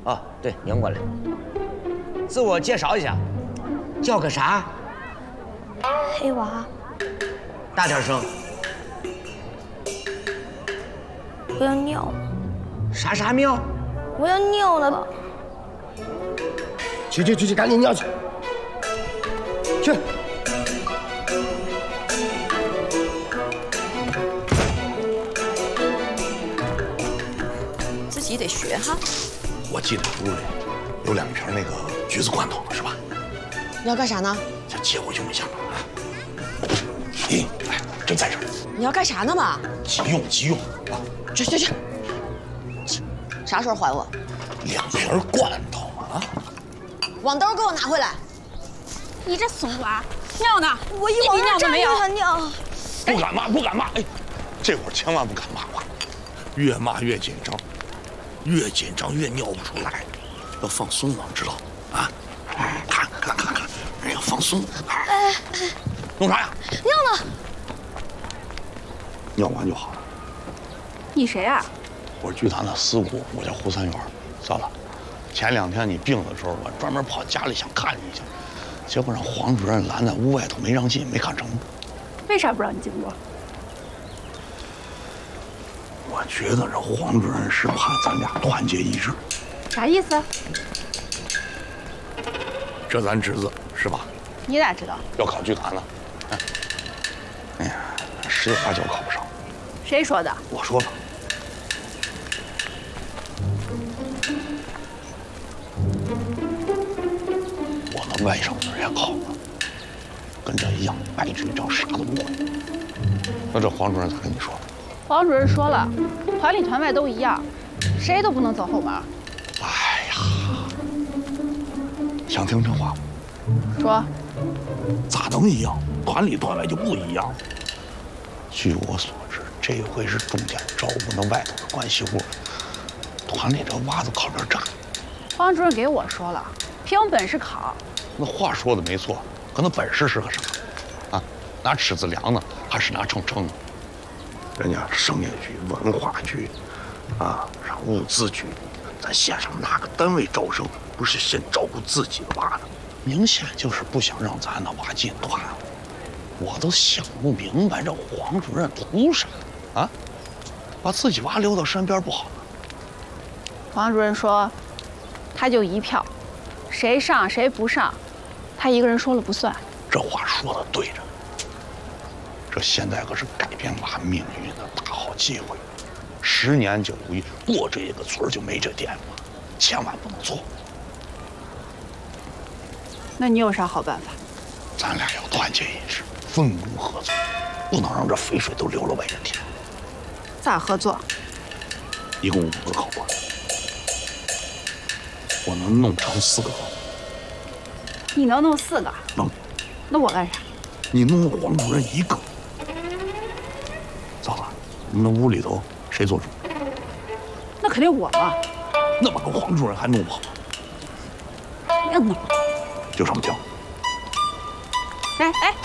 哦，对，迎过来。自我介绍一下，叫个啥？ 黑娃。 大点声。 我要尿。 啥尿？ 我要尿了。 去，赶紧尿去。去。 自己得学哈。 我记得屋里有2瓶那个橘子罐头，是吧？ 你要干啥呢？ 先接回去没想到啊。咦，哎，真在这儿。 你要干啥呢嘛？ 急用啊！ 去，啥时候还我 ？2瓶罐头啊！ 网兜给我拿回来！ 你这怂娃， 尿呢？ 我一会儿尿都没有。 尿。 不敢骂！哎，这会儿千万不敢骂我，越骂越紧张，越紧张越尿不出来，要放松了，知道啊？看，要放松。弄啥呀？ 尿了。 尿完就好了。 你谁啊？ 我是剧团的司鼓，我叫胡三元。算了，前2天你病的时候，我专门跑家里想看你一下，结果让黄主任拦在屋外头没让进，没看成。 为啥不让你进屋？ 我觉得这黄主任是怕咱俩团结一致。 啥意思？ 这咱侄子是吧？ 你咋知道？ 要考剧团了。哎呀，10有8九考不上。 谁说的？ 我说的。我的外甥女也考了，跟这一样白纸一张，啥都不会。那这黄主任咋跟你说的？ 黄主任说了，团里团外都一样，谁都不能走后门。 哎呀，想听这话吗？ 说。 咋能一样？团里团外就不一样。据我所知，这回是中间招呼那外头的关系户，团里这娃子靠这站。 黄主任给我说了，凭本事考。 那话说的没错，可那本事是个啥？啊，拿尺子量呢，还是拿秤称呢？人家商业局、文化局，啊，上物资局，咱县上哪个单位招生不是先照顾自己的娃呢？明显就是不想让咱的娃进团。我都想不明白，这黄主任图啥？啊，把自己娃留到身边不好吗？ 黄主任说，他就一票，谁上谁不上，他一个人说了不算。 这话说的对着，这现在可是改变娃命运的大好机会。10年9不易，过这个村就没这店了，千万不能错。 那你有啥好办法？ 咱俩要团结一致，分工合作，不能让这肥水都流了外人田。 咋合作？ 一共5个考官，我能弄成4个。 你能弄4个？ 能。 那我干啥？ 你弄黄主任1个。咋了？你们屋里头谁做主？ 那肯定我嘛。 那么个黄主任还弄不好？ 要弄。 就这么定。 哎，